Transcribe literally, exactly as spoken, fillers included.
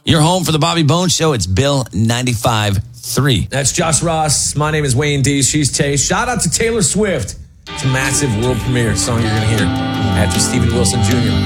Your home for the Bobby Bones Show. It's Bill ninety-five point three. That's Josh Ross. My name is Wayne D. She's Tay. Shout out to Taylor Swift. It's a massive world premiere song you're going to hear after Stephen Wilson Junior